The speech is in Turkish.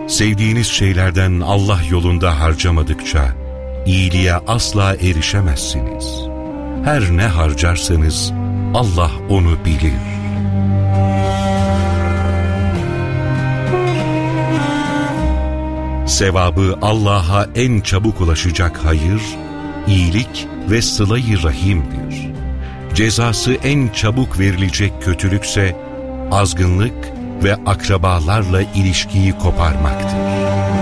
Sevdiğiniz şeylerden Allah yolunda harcamadıkça iyiliğe asla erişemezsiniz. Her ne harcarsanız Allah onu bilir. Sevabı Allah'a en çabuk ulaşacak hayır, iyilik ve sıla-i rahimdir. Cezası en çabuk verilecek kötülükse azgınlık ve akrabalarla ilişkiyi koparmaktır.